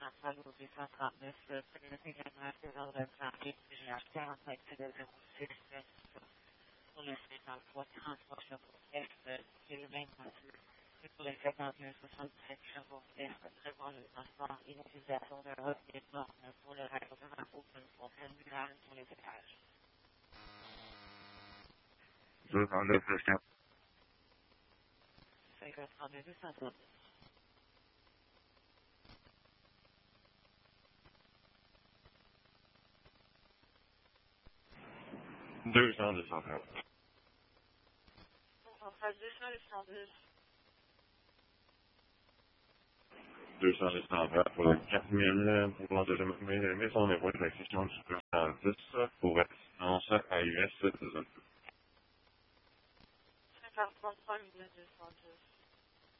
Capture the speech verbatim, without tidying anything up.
Chantal au deux cent trente-neuf, communauté générale de santé, G H quarante-cinq zéro six, pour le cinquante-trois trente-trois chevaux F, c'est le même motif. Et pour le cinquante et un soixante-sept chevaux F, prévoir le transport et l'utilisation d'un hub des bornes pour le raccordement open pour terminal pour les étages. deux cent neuf, deux cent cinquante trente-deux deux cent trente. deux cents, deux cent trente. On fait deux cents deux cent douze. deux cents, deux cent trente pour le quatre mille, pour l'endommagement, mais son évoque la question du soixante-dix pour assistance à U S. cinquante trente-trois deux cent douze.